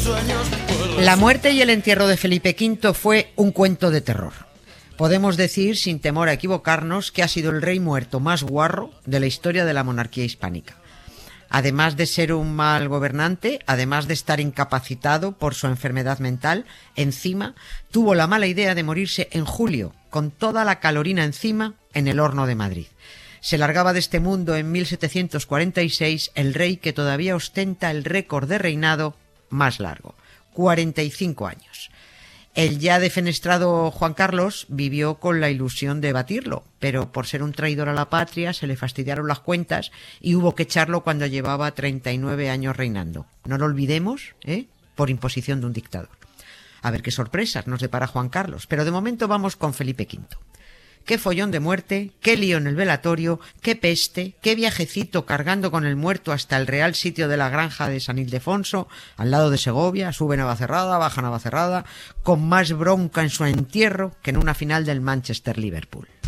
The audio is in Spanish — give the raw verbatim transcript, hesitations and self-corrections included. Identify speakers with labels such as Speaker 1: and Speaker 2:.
Speaker 1: La muerte y el entierro de Felipe quinto fue un cuento de terror. Podemos decir, sin temor a equivocarnos, que ha sido el rey muerto más guarro de la historia de la monarquía hispánica. Además de ser un mal gobernante, además de estar incapacitado por su enfermedad mental, encima tuvo la mala idea de morirse en julio, con toda la calorina encima, en el horno de Madrid. Se largaba de este mundo en mil setecientos cuarenta y seis el rey que todavía ostenta el récord de reinado más largo, cuarenta y cinco años. El ya defenestrado Juan Carlos vivió con la ilusión de batirlo, pero por ser un traidor a la patria se le fastidiaron las cuentas y hubo que echarlo cuando llevaba treinta y nueve años reinando. No lo olvidemos, ¿eh? Por imposición de un dictador. A ver qué sorpresas nos depara Juan Carlos, pero de momento vamos con Felipe quinto. Qué follón de muerte, qué lío en el velatorio, qué peste, qué viajecito cargando con el muerto hasta el real sitio de la granja de San Ildefonso, al lado de Segovia, sube Navacerrada, baja Navacerrada, con más bronca en su entierro que en una final del Manchester-Liverpool.